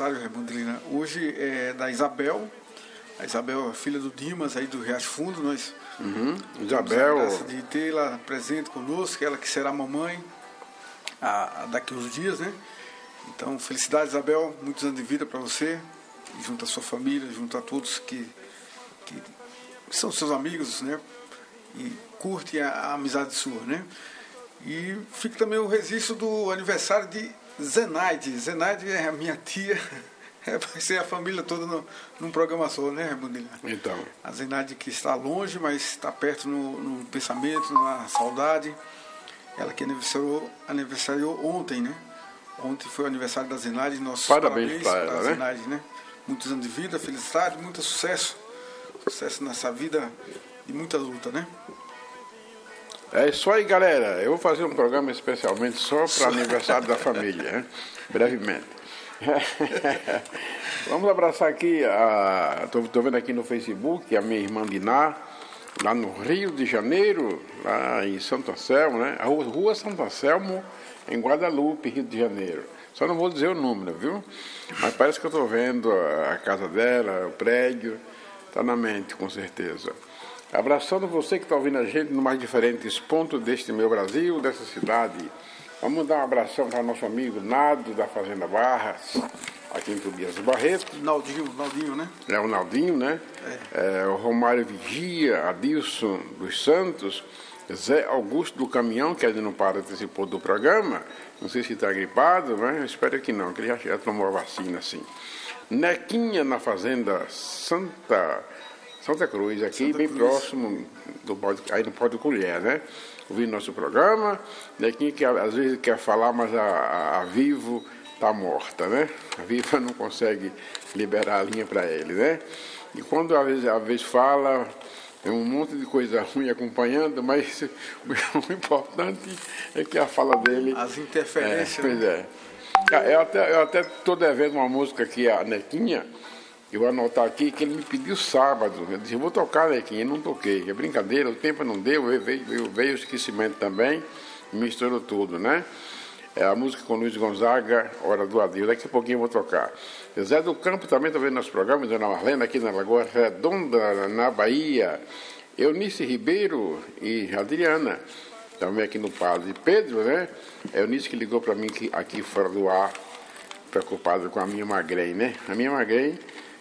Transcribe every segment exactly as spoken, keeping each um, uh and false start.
aniversário, Raimundilina. Hoje é da Isabel. A Isabel é filha do Dimas, aí do Riacho Fundo. Nós uhum. Isabel. temos a graça de tê-la presente conosco, ela que será mamãe a, a daqui uns dias, né? Então, felicidades, Isabel. Muitos anos de vida para você, junto à sua família, junto a todos que, que são seus amigos, né? E curte a, a amizade sua, né? E fica também o registro do aniversário de Zenaide. Zenaide é a minha tia, é, vai ser a família toda no, num programa só, né, Raimundinho? Então. A Zenaide que está longe, mas está perto no, no pensamento, na saudade. Ela que aniversariou, aniversariou ontem, né? Ontem foi o aniversário da Zenaide. Nossos parabéns, parabéns para ela, né? Zenaide, né? Muitos anos de vida, felicidade, muito sucesso. Sucesso nessa vida e muita luta, né? É isso aí, galera. Eu vou fazer um programa especialmente só para aniversário da família, né? Brevemente. Vamos abraçar aqui, estou vendo aqui no Facebook, a minha irmã Diná, lá no Rio de Janeiro, lá em Santo Anselmo, né? A rua, rua Santo Anselmo, em Guadalupe, Rio de Janeiro. Só não vou dizer o número, viu? Mas parece que eu estou vendo a, a casa dela, o prédio, está na mente, com certeza. Abraçando você que está ouvindo a gente nos mais diferentes pontos deste meu Brasil, dessa cidade. Vamos dar um abração para nosso amigo Nado, da Fazenda Barras, aqui em Tobias Barreto. Naldinho, Naldinho, né? É o Naldinho, né? É. É, o Romário Vigia, Adilson dos Santos, Zé Augusto do Caminhão, que ainda não participou do programa. Não sei se está gripado, né? Eu espero que não, que ele já, já tomou a vacina, assim. Nequinha, na Fazenda Santa... Santa Cruz, aqui Santa bem Cruz. Próximo, do, aí no Porto Colher, né? Ouvindo nosso programa, Nequinha que às vezes quer falar, mas a, a, a Vivo está morta, né? A Viva não consegue liberar a linha para ele, né? E quando às vezes, às vezes fala, tem um monte de coisa ruim acompanhando, mas o importante é que a fala dele... As interferências. É, pois é. Eu até eu até estou devendo uma música aqui, a Nequinha. Eu vou anotar aqui que ele me pediu sábado. Eu disse, eu vou tocar, Nequinha, não toquei. É brincadeira, o tempo não deu, veio, veio, veio o esquecimento também, misturou tudo, né? É a música com Luiz Gonzaga, Hora do Adeus. Daqui a pouquinho eu vou tocar. Zé do Campo também está vendo nosso programa, Dona Marlene, aqui na Lagoa Redonda, na Bahia. Eunice Ribeiro e Adriana, também aqui no Padre Pedro, né? É Eunice que ligou para mim aqui fora do ar, preocupada com a minha magrém, né? A minha magrém...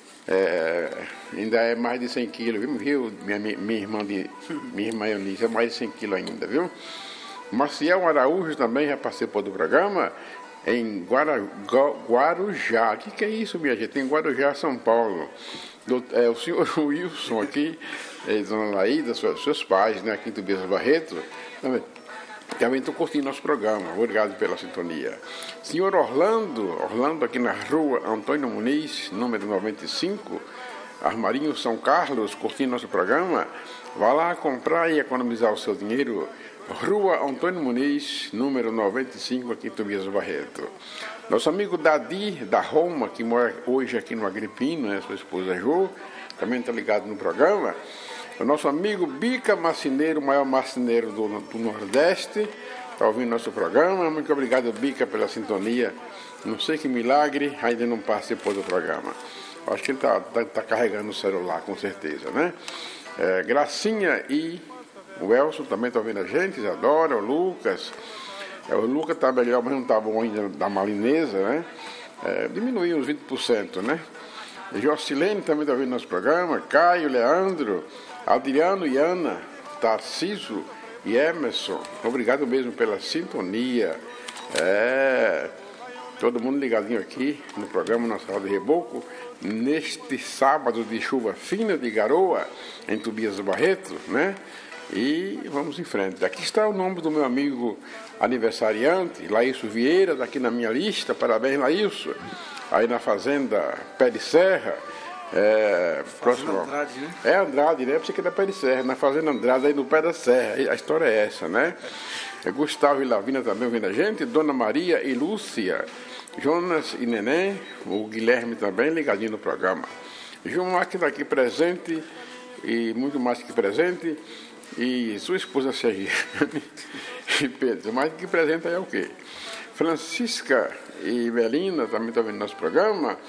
É, ainda é mais de cem quilos, viu? viu? Minha, minha, irmã de, minha irmã Eunice é mais de cem quilos ainda, viu? Marcial Araújo também já participou do programa em Guara, Guarujá. O que, que é isso, minha gente? Em Guarujá, São Paulo. Do, é, o senhor Wilson aqui, é, Dona Laída, seus, seus pais, né? Aqui em Tobias Barreto. Também. Também estou curtindo nosso programa, obrigado pela sintonia. Senhor Orlando, Orlando aqui na rua Antônio Muniz, número noventa e cinco, Armarinho São Carlos, curtindo nosso programa. Vá lá comprar e economizar o seu dinheiro. Rua Antônio Muniz, número noventa e cinco, aqui em Tobias Barreto. Nosso amigo Dadi, da Roma, que mora hoje aqui no Agripino, né, sua esposa Jo, também está ligado no programa. O nosso amigo Bica Marceneiro, o maior marceneiro do, do Nordeste, está ouvindo nosso programa. Muito obrigado, Bica, pela sintonia. Não sei que milagre, ainda não participou do programa. Acho que ele está tá, tá carregando o celular, com certeza, né? É, Gracinha e o Elson também estão ouvindo a gente, Isadora, o Lucas. É, o Lucas está melhor, mas não está bom ainda da malinesa, né? É, diminuiu uns vinte por cento, né? Jocilene também está ouvindo nosso programa. Caio, Leandro... Adriano e Ana, Tarcísio e Emerson, obrigado mesmo pela sintonia. É, todo mundo ligadinho aqui no programa Nossa Hora de Reboco, neste sábado de chuva fina de garoa, em Tobias Barreto, né? E vamos em frente. Aqui está o nome do meu amigo aniversariante, Laílson Vieira, daqui na minha lista. Parabéns, Laílson. Aí na Fazenda Pé de Serra. É, próximo, Andrade, né? É Andrade, né? Você que é da Pé de Serra, na Fazenda Andrade, aí no Pé da Serra. A história é essa, né? É Gustavo e Lavina também ouvindo a gente, Dona Maria e Lúcia, Jonas e Neném, o Guilherme também ligadinho no programa. João Marques está aqui presente, e muito mais que presente, e sua esposa Sergiane e Pedro, mais que presente aí é o quê? Francisca e Belina também estão vendo nosso programa.